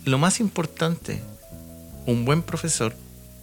lo más importante, un buen profesor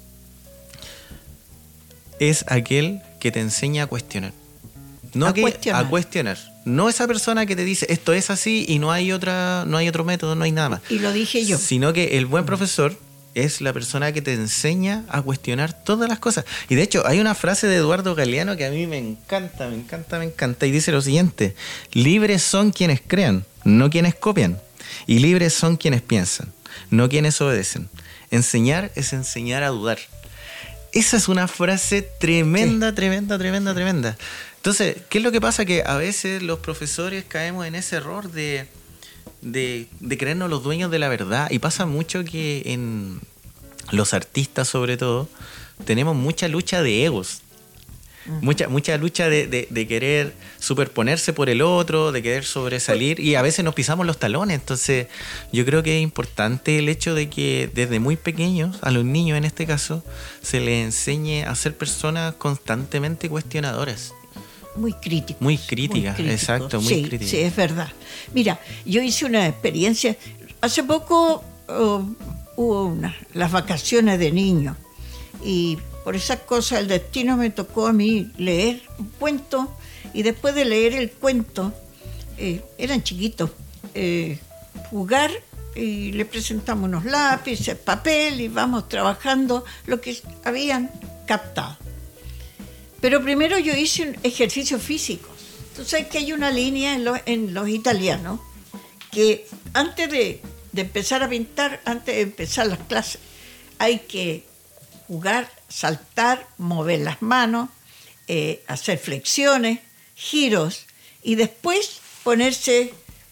es aquel que te enseña a cuestionar. No a cuestionar. No esa persona que te dice esto es así y no hay otro método, no hay nada más. Y lo dije yo. Sino que el buen profesor es la persona que te enseña a cuestionar todas las cosas. Y de hecho, hay una frase de Eduardo Galeano que a mí me encanta, y dice lo siguiente: libres son quienes crean, no quienes copian. Y libres son quienes piensan, no quienes obedecen. Enseñar es enseñar a dudar. Esa es una frase tremenda, sí. tremenda. Entonces, ¿qué es lo que pasa? Que a veces los profesores caemos en ese error de creernos los dueños de la verdad. Y pasa mucho que en los artistas, sobre todo, tenemos mucha lucha de egos. Mucha lucha de querer superponerse por el otro, de querer sobresalir, y a veces nos pisamos los talones. Entonces yo creo que es importante el hecho de que desde muy pequeños, a los niños en este caso, se les enseñe a ser personas constantemente cuestionadoras. Muy críticos. Muy críticas, exacto, muy críticas. Sí, es verdad. Mira, yo hice una experiencia, hace poco hubo las vacaciones de niños, y por esas cosas el destino me tocó a mí leer un cuento, y después de leer el cuento, eran chiquitos, jugar, y le presentamos unos lápices, papel, y vamos trabajando lo que habían captado. Pero primero yo hice un ejercicio físico. Tú sabes que hay una línea en los italianos que antes de empezar a pintar, antes de empezar las clases, hay que jugar, saltar, mover las manos, hacer flexiones, giros, y después ponerse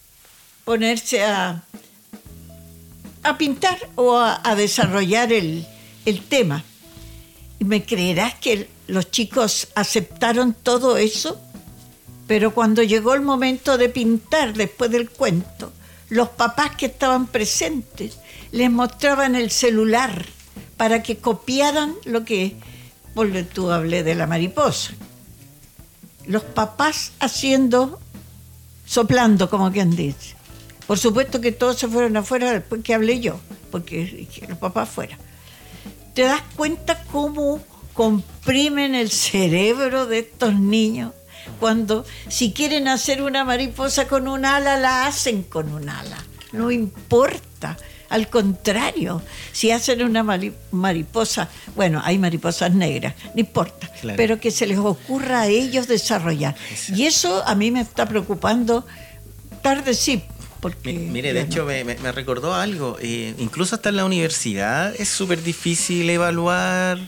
a pintar o a desarrollar el tema. Y me creerás que los chicos aceptaron todo eso, pero cuando llegó el momento de pintar después del cuento, los papás que estaban presentes les mostraban el celular para que copiaran lo que, tú hablé de la mariposa. Los papás soplando, como quien dice. Por supuesto que todos se fueron afuera después que hablé yo, porque los papás fuera. ¿Te das cuenta cómo comprimen el cerebro de estos niños? Cuando si quieren hacer una mariposa con un ala, la hacen con un ala. No importa. Al contrario, si hacen una mariposa, bueno, hay mariposas negras, no importa, claro, pero que se les ocurra a ellos desarrollar. Exacto. Y eso a mí me está preocupando tarde, sí. Porque, mire, de hecho me recordó algo, incluso hasta en la universidad es súper difícil evaluar,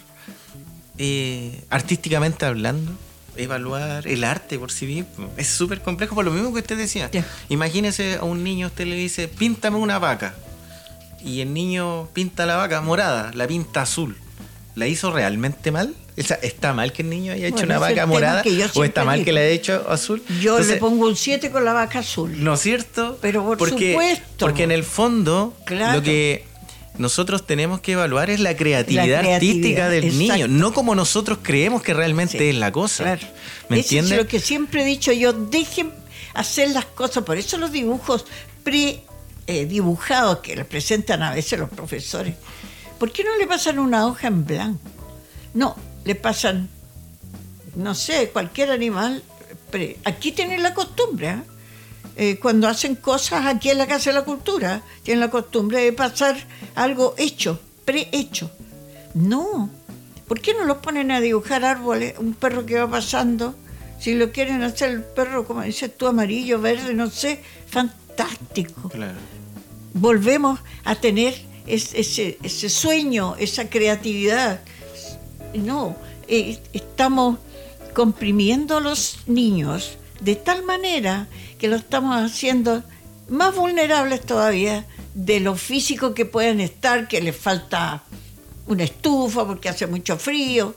artísticamente hablando, evaluar el arte por sí mismo. Es súper complejo, por lo mismo que usted decía. Yeah. Imagínese a un niño, usted le dice, píntame una vaca, y el niño pinta la vaca morada, la pinta azul. ¿La hizo realmente mal? O sea, ¿está mal que el niño haya hecho una vaca morada? ¿O está mal que la haya hecho azul? Yo entonces, le pongo un 7 con la vaca azul. ¿No es cierto? Pero por supuesto. Porque en el fondo, claro, lo que nosotros tenemos que evaluar es la creatividad artística del niño, no como nosotros creemos que realmente es la cosa. Claro. ¿Me entiendes? Es lo que siempre he dicho yo, dejen hacer las cosas. Por eso los dibujos dibujados que les presentan a veces los profesores, ¿por qué no le pasan una hoja en blanco? No, le pasan, no sé, cualquier animal. Aquí tienen la costumbre, cuando hacen cosas aquí en la Casa de la Cultura, tienen la costumbre de pasar algo hecho, prehecho. No, ¿por qué no los ponen a dibujar árboles, un perro que va pasando? Si lo quieren hacer el perro, como dices tú, amarillo, verde, no sé, fantástico. Claro. Volvemos a tener ese sueño, esa creatividad. No, estamos comprimiendo a los niños de tal manera que lo estamos haciendo más vulnerables todavía de lo físico que pueden estar, que les falta una estufa porque hace mucho frío.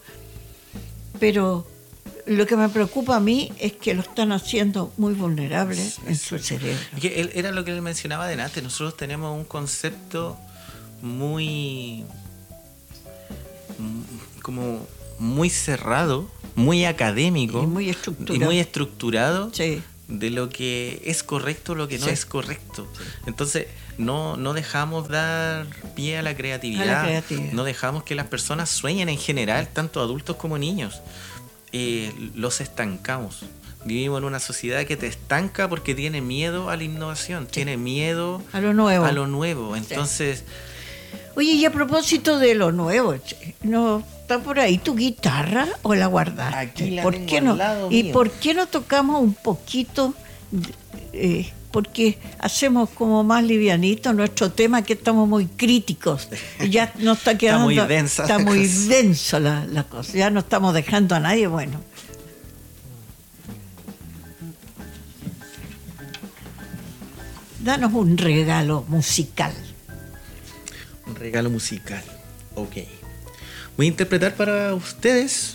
Pero lo que me preocupa a mí es que lo están haciendo muy vulnerables en su cerebro. Era lo que él mencionaba delante. Nosotros tenemos un concepto muy cerrado, muy académico, y muy estructurado, sí, de lo que es correcto, lo que no es correcto. Sí. Entonces, no dejamos dar pie a la creatividad, no dejamos que las personas sueñen en general, tanto adultos como niños. Los estancamos. Vivimos en una sociedad que te estanca porque tiene miedo a la innovación, tiene miedo a lo nuevo. Entonces... Sí. Oye, y a propósito de lo nuevo, ¿no está por ahí tu guitarra o la guardaste? Aquí la ¿Por tengo qué al no? lado ¿Y mío. por qué no tocamos un poquito? Porque hacemos como más livianito nuestro tema, que estamos muy críticos. Ya nos está quedando... Está muy densa la cosa. Ya no estamos dejando a nadie bueno. Danos un regalo musical. Un regalo musical. Ok. Voy a interpretar para ustedes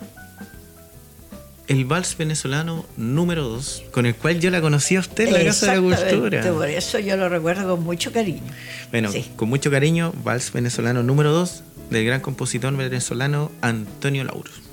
el vals venezolano número 2, con el cual yo la conocí a usted en la Casa de la Cultura. Por eso yo lo recuerdo con mucho cariño. Bueno, sí. Con mucho cariño, vals venezolano número 2 del gran compositor venezolano Antonio Lauro.